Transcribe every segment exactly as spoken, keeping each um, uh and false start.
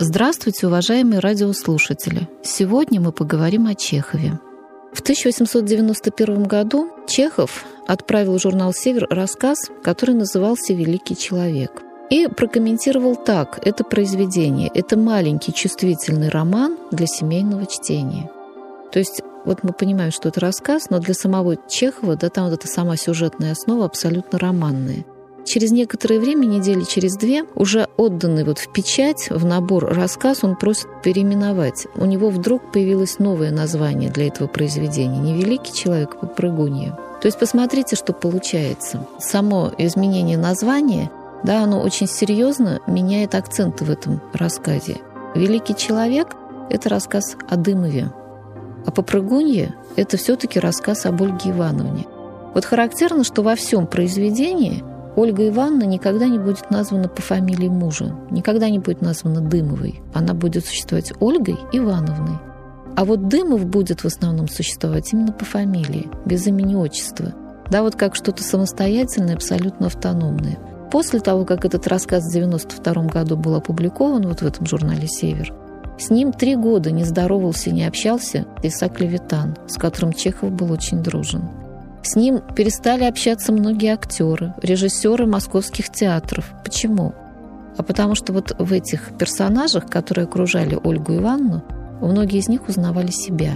Здравствуйте, уважаемые радиослушатели! Сегодня мы поговорим о Чехове. В тысяча восемьсот девяносто первом году Чехов отправил в журнал «Север» рассказ, который назывался «Великий человек». И прокомментировал так это произведение. Это маленький чувствительный роман для семейного чтения. То есть вот мы понимаем, что это рассказ, но для самого Чехова, да, там вот эта сама сюжетная основа абсолютно романная. Через некоторое время, недели через две, уже отданный вот в печать, в набор рассказ, он просит переименовать. У него вдруг появилось новое название для этого произведения. Не «Великий человек», а «Попрыгунья». То есть посмотрите, что получается. Само изменение названия, да, оно очень серьезно меняет акценты в этом рассказе. «Великий человек» — это рассказ о Дымове, а «Попрыгунья» — это все-таки рассказ об Ольге Ивановне. Вот характерно, что во всем произведении Ольга Ивановна никогда не будет названа по фамилии мужа, никогда не будет названа Дымовой. Она будет существовать Ольгой Ивановной. А вот Дымов будет в основном существовать именно по фамилии, без имени отчества. Да, вот как что-то самостоятельное, абсолютно автономное. После того, как этот рассказ в девяносто втором году был опубликован вот в этом журнале «Север», с ним три года не здоровался и не общался Исаак Левитан, с которым Чехов был очень дружен. С ним перестали общаться многие актеры, режиссеры московских театров. Почему? А потому что вот в этих персонажах, которые окружали Ольгу Ивановну, многие из них узнавали себя.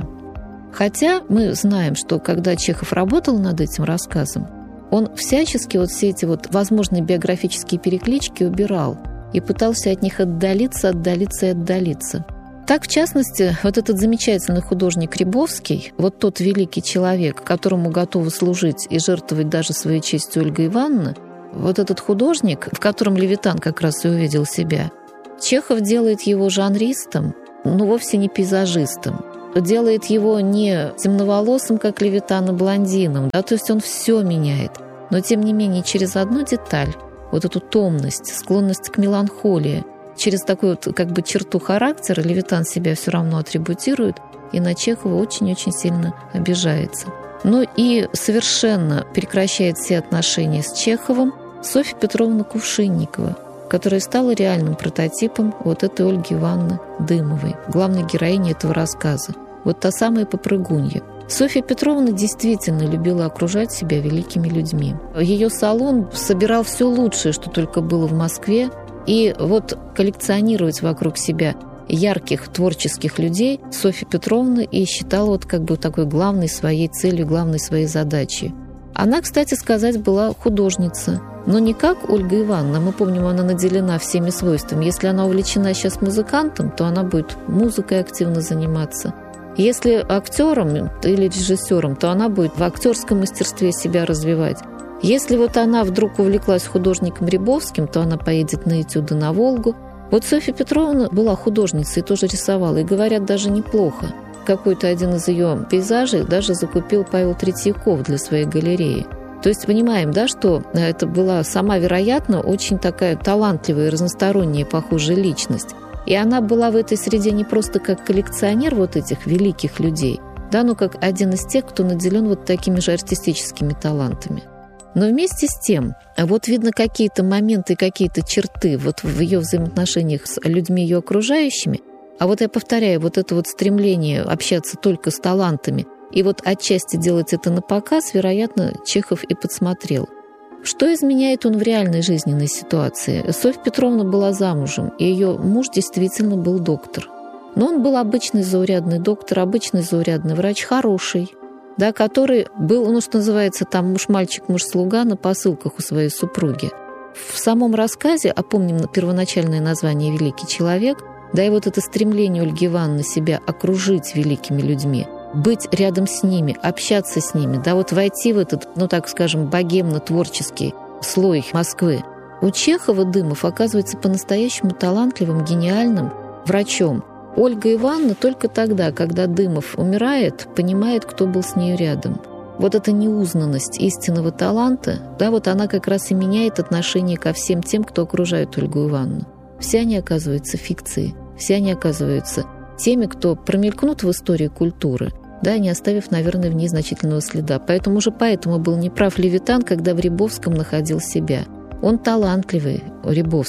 Хотя мы знаем, что когда Чехов работал над этим рассказом, он всячески вот все эти вот возможные биографические переклички убирал и пытался от них отдалиться, отдалиться и отдалиться. Так, в частности, вот этот замечательный художник Рябовский, вот тот великий человек, которому готова служить и жертвовать даже своей честью Ольга Ивановна, вот этот художник, в котором Левитан как раз и увидел себя, Чехов делает его жанристом, но вовсе не пейзажистом. Делает его не темноволосым, как Левитан, а блондином. Да? То есть он все меняет. Но, тем не менее, через одну деталь, вот эту томность, склонность к меланхолии, через такую вот как бы черту характера Левитан себя все равно атрибутирует и на Чехова очень-очень сильно обижается. Ну и совершенно прекращает все отношения с Чеховым Софья Петровна Кувшинникова, которая стала реальным прототипом вот этой Ольги Ивановны Дымовой, главной героини этого рассказа. Вот та самая попрыгунья. Софья Петровна действительно любила окружать себя великими людьми. Ее салон собирал все лучшее, что только было в Москве, и вот коллекционировать вокруг себя ярких творческих людей Софья Петровна и считала вот как бы такой главной своей целью, главной своей задачей. Она, кстати сказать, была художница, но не как Ольга Ивановна. Мы помним, она наделена всеми свойствами. Если она увлечена сейчас музыкантом, то она будет музыкой активно заниматься. Если актером или режиссером, то она будет в актерском мастерстве себя развивать. Если вот она вдруг увлеклась художником Рябовским, то она поедет на этюды на Волгу. Вот Софья Петровна была художницей и тоже рисовала, и, говорят, даже неплохо. Какой-то один из ее пейзажей даже закупил Павел Третьяков для своей галереи. То есть понимаем, да, что это была сама, вероятно, очень такая талантливая и разносторонняя, похожая личность. И она была в этой среде не просто как коллекционер вот этих великих людей, да, но как один из тех, кто наделен вот такими же артистическими талантами. Но вместе с тем, вот видно какие-то моменты, какие-то черты вот в ее взаимоотношениях с людьми ее окружающими. А вот я повторяю, вот это вот стремление общаться только с талантами и вот отчасти делать это на показ, вероятно, Чехов и подсмотрел. Что изменяет он в реальной жизненной ситуации? Софья Петровна была замужем, и ее муж действительно был доктор. Но он был обычный заурядный доктор, обычный заурядный врач, хороший, да, который был, ну, что называется, там муж-мальчик, муж-слуга на посылках у своей супруги. В самом рассказе, а помним первоначальное название «Великий человек», да, и вот это стремление Ольги Ивановны себя окружить великими людьми, быть рядом с ними, общаться с ними, да, вот войти в этот, ну, так скажем, богемно-творческий слой Москвы. У Чехова Дымов оказывается по-настоящему талантливым, гениальным врачом. Ольга Ивановна только тогда, когда Дымов умирает, понимает, кто был с нею рядом. Вот эта неузнанность истинного таланта, да, вот она как раз и меняет отношение ко всем тем, кто окружает Ольгу Ивановну. Все они оказываются фикцией, все они оказываются теми, кто промелькнут в истории культуры, да, не оставив, наверное, в ней значительного следа. Поэтому уже поэтому был неправ Левитан, когда в Рябовском находил себя. Он талантливый, Рябовский.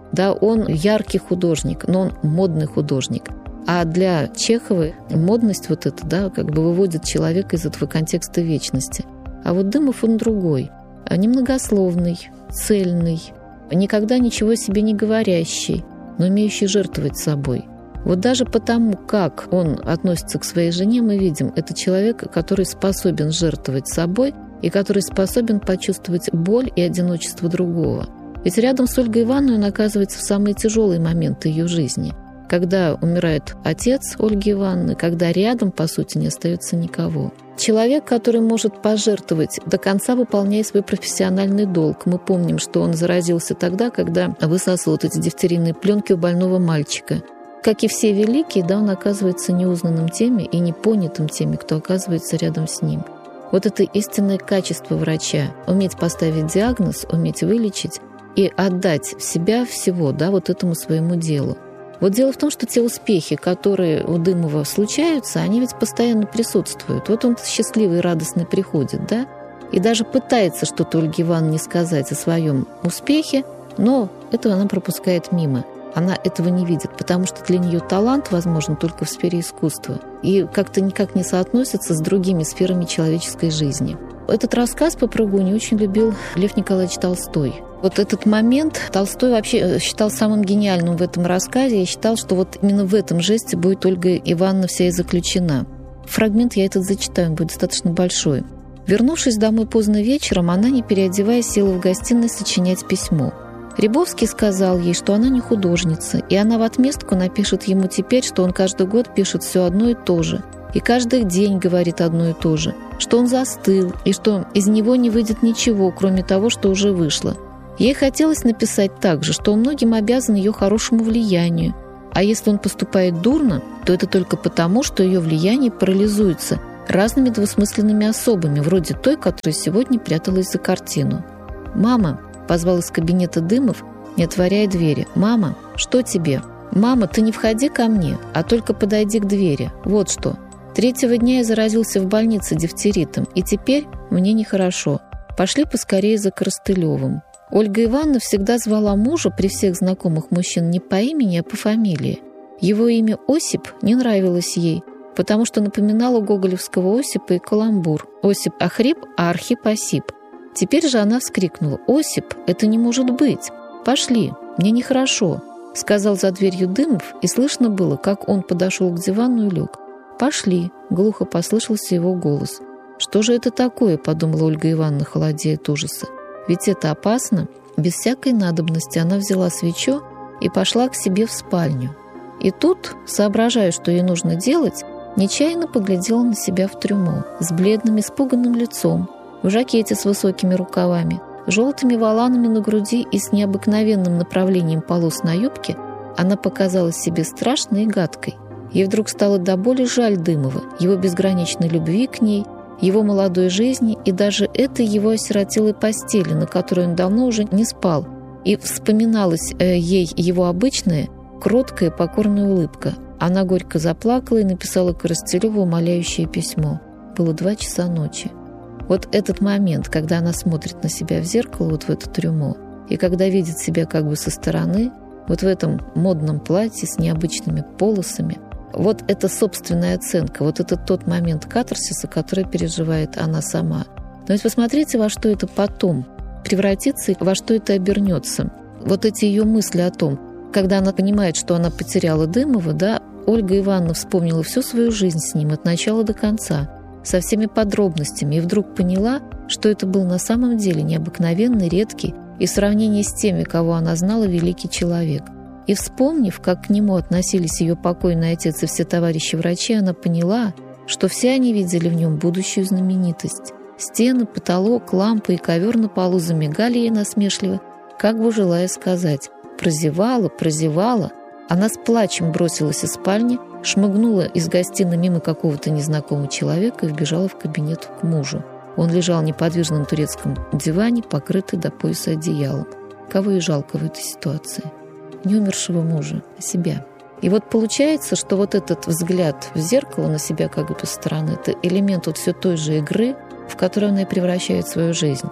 Да, он яркий художник, но он модный художник. А для Чехова модность вот эта, да, как бы выводит человека из этого контекста вечности. А вот Дымов, он другой. Немногословный, цельный, никогда ничего о себе не говорящий, но умеющий жертвовать собой. Вот даже потому, как он относится к своей жене, мы видим, это человек, который способен жертвовать собой и который способен почувствовать боль и одиночество другого. Ведь рядом с Ольгой Ивановной он оказывается в самые тяжелые моменты ее жизни, когда умирает отец Ольги Ивановны, когда рядом, по сути, не остается никого. Человек, который может пожертвовать, до конца выполняя свой профессиональный долг. Мы помним, что он заразился тогда, когда высасывал вот эти дифтерийные пленки у больного мальчика. Как и все великие, да, он оказывается неузнанным теми и непонятым теми, кто оказывается рядом с ним. Вот это истинное качество врача – уметь поставить диагноз, уметь вылечить и отдать себя всего, да, вот этому своему делу. Вот дело в том, что те успехи, которые у Дымова случаются, они ведь постоянно присутствуют. Вот он счастливый и радостный приходит, да, и даже пытается что-то Ольге Ивановне сказать о своем успехе, но этого она пропускает мимо. Она этого не видит, потому что для нее талант возможен только в сфере искусства и как-то никак не соотносится с другими сферами человеческой жизни. Этот рассказ «Попрыгунья» очень любил Лев Николаевич Толстой. Вот этот момент Толстой вообще считал самым гениальным в этом рассказе и считал, что вот именно в этом жесте будет Ольга Ивановна вся и заключена. Фрагмент я этот зачитаю, он будет достаточно большой. Вернувшись домой поздно вечером, она, не переодеваясь, села в гостиной сочинять письмо. Рябовский сказал ей, что она не художница, и она в отместку напишет ему теперь, что он каждый год пишет все одно и то же, и каждый день говорит одно и то же, что он застыл, и что из него не выйдет ничего, кроме того, что уже вышло. Ей хотелось написать также, что он многим обязан ее хорошему влиянию, а если он поступает дурно, то это только потому, что ее влияние парализуется разными двусмысленными особами, вроде той, которая сегодня пряталась за картину. «Мама», — позвал из кабинета Дымов, не отворяя двери. «Мама, что тебе? Мама, ты не входи ко мне, а только подойди к двери. Вот что. Третьего дня я заразился в больнице дифтеритом, и теперь мне нехорошо. Пошли поскорее за Коростылевым». Ольга Ивановна всегда звала мужа при всех знакомых мужчин не по имени, а по фамилии. Его имя Осип не нравилось ей, потому что напоминало гоголевского Осипа и каламбур. Осип Охрип, а Архип Осип. Теперь же она вскрикнула: «Осип, это не может быть! Пошли, мне нехорошо», — сказал за дверью Дымов, и слышно было, как он подошел к дивану и лег. «Пошли», — глухо послышался его голос. «Что же это такое?» — подумала Ольга Ивановна, холодея от ужаса. «Ведь это опасно». Без всякой надобности она взяла свечу и пошла к себе в спальню. И тут, соображая, что ей нужно делать, нечаянно поглядела на себя в трюмо с бледным, испуганным лицом, в жакете с высокими рукавами, желтыми воланами на груди и с необыкновенным направлением полос на юбке. Она показалась себе страшной и гадкой. Ей вдруг стало до боли жаль Дымова, его безграничной любви к ней, его молодой жизни и даже этой его осиротелой постели, на которой он давно уже не спал. И вспоминалась э, ей его обычная, кроткая, покорная улыбка. Она горько заплакала и написала Коростылеву умоляющее письмо. Было два часа ночи. Вот этот момент, когда она смотрит на себя в зеркало, вот в это трюмо, и когда видит себя как бы со стороны, вот в этом модном платье с необычными полосами, вот это собственная оценка, вот это тот момент катарсиса, который переживает она сама. Но ведь посмотрите, во что это потом превратится, во что это обернется. Вот эти ее мысли о том, когда она понимает, что она потеряла Дымова, да, Ольга Ивановна вспомнила всю свою жизнь с ним от начала до конца, со всеми подробностями, и вдруг поняла, что это был на самом деле необыкновенный, редкий и в сравнении с теми, кого она знала, великий человек. И вспомнив, как к нему относились ее покойный отец и все товарищи-врачи, она поняла, что все они видели в нем будущую знаменитость. Стены, потолок, лампы и ковер на полу замигали ей насмешливо, как бы желая сказать: «Прозевала, прозевала». Она с плачем бросилась из спальни, шмыгнула из гостиной мимо какого-то незнакомого человека и вбежала в кабинет к мужу. Он лежал неподвижно на турецком диване, покрытый до пояса одеялом. Кого и жалко в этой ситуации? Не умершего мужа, а себя. И вот получается, что вот этот взгляд в зеркало на себя как бы со стороны, это элемент вот все той же игры, в которую она и превращает свою жизнь.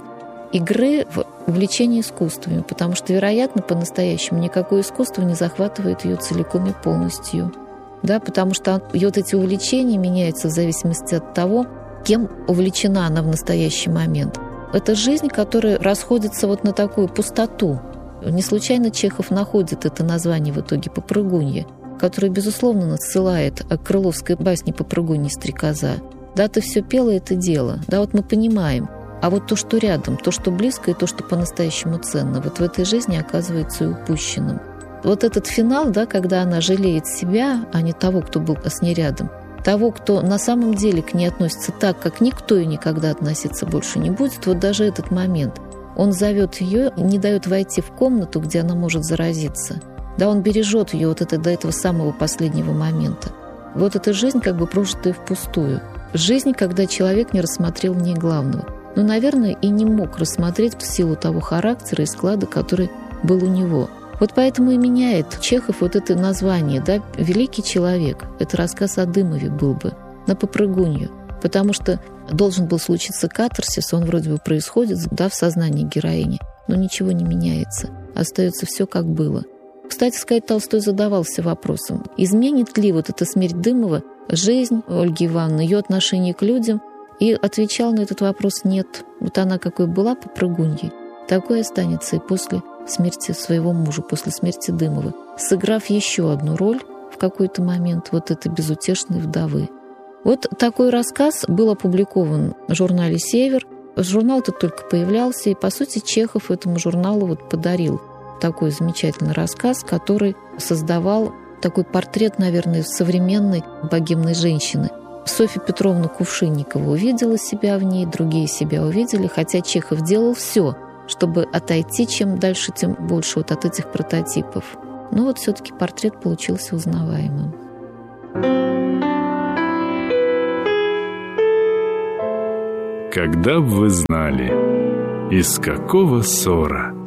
игры в увлечении искусствами, потому что, вероятно, по-настоящему никакое искусство не захватывает ее целиком и полностью. Да, потому что ее вот эти увлечения меняются в зависимости от того, кем увлечена она в настоящий момент. Это жизнь, которая расходится вот на такую пустоту. Не случайно Чехов находит это название в итоге «Попрыгунья», которое, безусловно, надсылает к крыловской басне «Попрыгунья стрекоза». Да, ты все пела это дело. Да, вот мы понимаем. А вот то, что рядом, то, что близко и то, что по-настоящему ценно, вот в этой жизни оказывается и упущенным. Вот этот финал, да, когда она жалеет себя, а не того, кто был с ней рядом, того, кто на самом деле к ней относится так, как никто и никогда относиться больше не будет, вот даже этот момент. Он зовет ее, не дает войти в комнату, где она может заразиться. Да, он бережет ее вот это, до этого самого последнего момента. Вот эта жизнь как бы прожитая впустую. Жизнь, когда человек не рассмотрел в ней главного. Но, наверное, и не мог рассмотреть в силу того характера и склада, который был у него. Вот поэтому и меняет Чехов вот это название, да, «Великий человек». Это рассказ о Дымове был бы, на «Попрыгунью». Потому что должен был случиться катарсис, он вроде бы происходит, да, в сознании героини, но ничего не меняется. Остается все как было. Кстати сказать, Толстой задавался вопросом, изменит ли вот эта смерть Дымова жизнь Ольги Ивановны, ее отношение к людям, и отвечал на этот вопрос «нет». Вот она какой была попрыгуньей, такой останется и после смерти своего мужа, после смерти Дымова, сыграв еще одну роль в какой-то момент вот этой безутешной вдовы. Вот такой рассказ был опубликован в журнале «Север». Журнал тут только появлялся, и, по сути, Чехов этому журналу вот подарил такой замечательный рассказ, который создавал такой портрет, наверное, современной богемной женщины. Софья Петровна Кувшинникова увидела себя в ней, другие себя увидели, хотя Чехов делал все, чтобы отойти чем дальше, тем больше вот от этих прототипов. Но вот все-таки портрет получился узнаваемым. Когда б вы знали, из какого ссора